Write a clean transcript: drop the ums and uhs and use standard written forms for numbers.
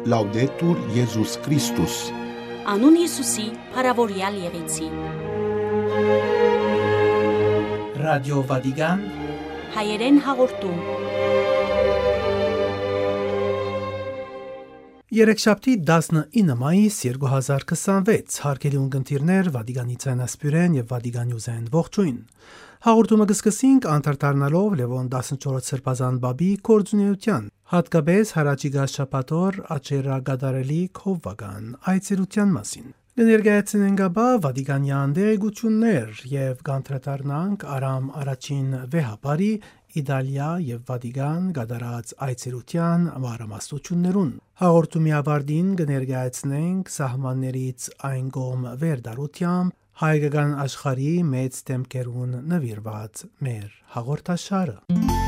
Laudetur Jesus Christus. Անուն Հիսուսի, փառավորյալ եղեցի։ Ռադիո Վատիկան Հայերեն հաղորդում։ Երեքշաբթի 19 մայիս 2026 հարգելի ունկնդիրներ Վատիկանի ցանասպյուրեն եւ Վատիկան Նյուզեն ողջույն։ Հաղորդումը կսկսենք անդրադառնալով Լևոն 14 սրբազան բաբի կորձունեության, հատկապես հարաճիգա շաբաթօր աչերագադարելի քովվական այցելության մասին։ Կներկայացնենք ապա Վատիկանյան դերեկություններ եւ կանդրադառնանք Արամ առաջին վեհապարի Իտալիա եւ Վատիկան գդարած այցելության մարամասնություններուն։ Հաղորդումի ավարտին կներկայացնենք սահմաններից այն կողմ վերդարությամբ հայկական աշխարհի մեծ դեմքերուն նվիրված մեր հաղորդաշարը։